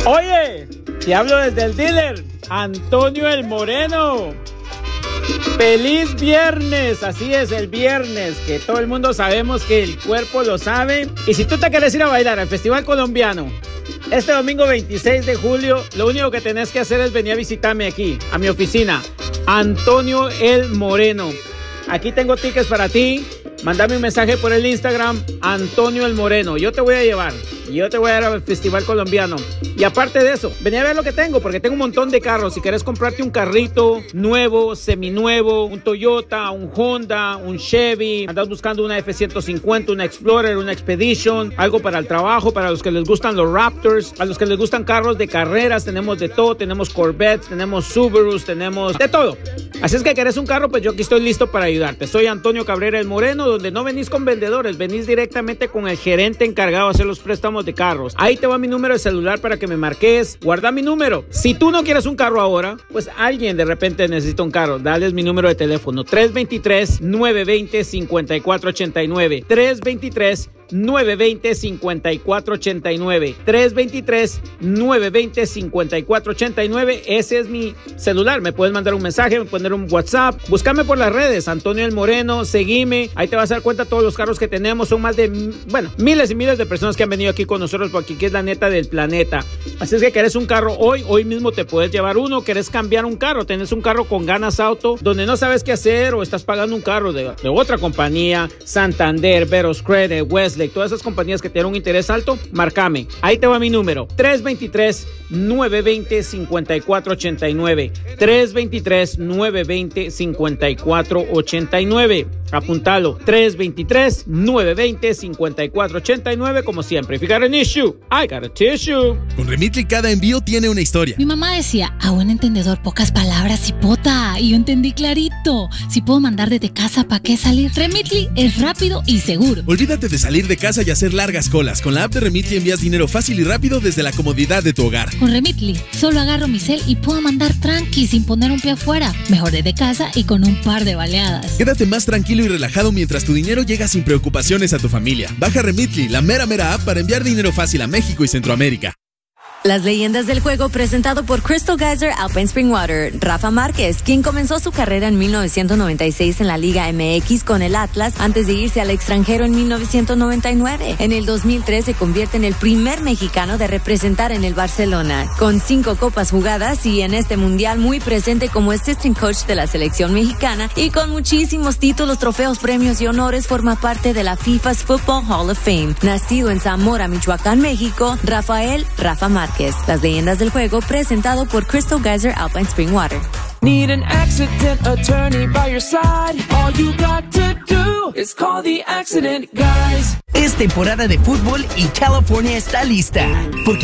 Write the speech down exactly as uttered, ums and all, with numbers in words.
Oye, te hablo desde el dealer, Antonio el Moreno. ¡Feliz viernes! Así es, el viernes, que todo el mundo sabemos que el cuerpo lo sabe. Y si tú te quieres ir a bailar al Festival Colombiano este domingo veintiséis de julio, lo único que tenés que hacer es venir a visitarme aquí, a mi oficina, Antonio el Moreno. Aquí tengo tickets para ti. Mándame un mensaje por el Instagram, Antonio el Moreno. Yo te voy a llevar. Yo te voy a dar al Festival Colombiano. Y aparte de eso, vení a ver lo que tengo, porque tengo un montón de carros. Si querés comprarte un carrito nuevo, seminuevo, un Toyota, un Honda, un Chevy, andas buscando una F ciento cincuenta, una Explorer, una Expedition, algo para el trabajo, para los que les gustan los Raptors, a los que les gustan carros de carreras, tenemos de todo, tenemos Corvettes, tenemos Subarus, tenemos de todo. Así es que querés un carro, pues yo aquí estoy listo para ayudarte. Soy Antonio Cabrera el Moreno, donde no venís con vendedores, venís directamente con el gerente encargado de hacer los préstamos de carros. Ahí te va mi número de celular para que me marques. Guarda mi número. Si tú no quieres un carro ahora, pues alguien de repente necesita un carro. Dales mi número de teléfono: tres dos tres, nueve dos cero, cinco cuatro ocho nueve. tres dos tres, nueve dos cero, cinco cuatro ocho nueve. tres dos tres, nueve dos cero, cinco cuatro ocho nueve. Ese es mi celular. Me puedes mandar un mensaje, me puedes poner un WhatsApp. Búscame por las redes, Antonio el Moreno. Seguime. Ahí te vas a dar cuenta de todos los carros que tenemos. Son más de, bueno, miles y miles de personas que han venido aquí con nosotros, porque aquí es la neta del planeta. Así es que querés un carro hoy, hoy mismo te puedes llevar uno. Querés cambiar un carro, tenés un carro con Ganas Auto, donde no sabes qué hacer, o estás pagando un carro de, de otra compañía, Santander, Veros Credit, Westlake, todas esas compañías que tienen un interés alto, márcame. Ahí te va mi número: tres dos tres, nueve dos cero, cinco cuatro ocho nueve. tres dos tres, nueve dos cero, cinco cuatro ocho nueve. Apuntalo: tres dos tres, nueve dos cero, cinco cuatro ocho nueve. Como siempre, if you got an issue, I got a tissue. Con Remitly cada envío tiene una historia. Mi mamá decía, a buen entendedor pocas palabras y pota. Y yo entendí clarito. Si puedo mandar desde casa, ¿para qué salir? Remitly es rápido y seguro. Olvídate de salir de casa y hacer largas colas. Con la app de Remitly envías dinero fácil y rápido desde la comodidad de tu hogar. Con Remitly solo agarro mi cel y puedo mandar tranqui sin poner un pie afuera. Mejor desde casa y con un par de baleadas. Quédate más tranquilo y relajado mientras tu dinero llega sin preocupaciones a tu familia. Baja Remitly, la mera mera app para enviar dinero fácil a México y Centroamérica. Las leyendas del juego, presentado por Crystal Geyser Alpine Spring Water. Rafa Márquez, quien comenzó su carrera en mil novecientos noventa y seis en la Liga M X con el Atlas antes de irse al extranjero en mil novecientos noventa y nueve. En el dos mil tres se convierte en el primer mexicano de representar en el Barcelona, con cinco copas jugadas y en este mundial muy presente como assistant coach de la selección mexicana y con muchísimos títulos, trofeos, premios y honores. Forma parte de la FIFA's Football Hall of Fame. Nacido en Zamora, Michoacán, México, Rafael Rafa Márquez. Las leyendas del juego, presentado por Crystal Geyser Alpine Spring Water. Need an accident attorney by your side. All you got to do is call the accident guys. Es temporada de fútbol y California está lista, porque